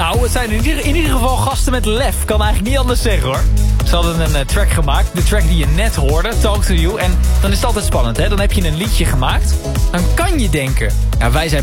Nou, het zijn in ieder geval gasten met lef. Kan eigenlijk niet anders zeggen, hoor. Ze hadden een track gemaakt. De track die je net hoorde, Talk to You. En dan is het altijd spannend, hè. Dan heb je een liedje gemaakt. Dan kan je denken, ja, wij zijn